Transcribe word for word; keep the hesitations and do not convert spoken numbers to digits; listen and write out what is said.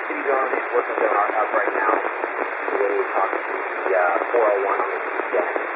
City Zone is working their heart out right now. Today, talking to the uh, four oh one on the weekend.